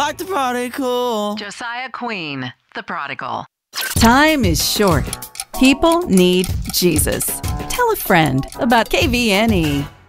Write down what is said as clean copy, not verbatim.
like the prodigal. Josiah Queen, the prodigal. Time is short. People need Jesus. Tell a friend about KVNE.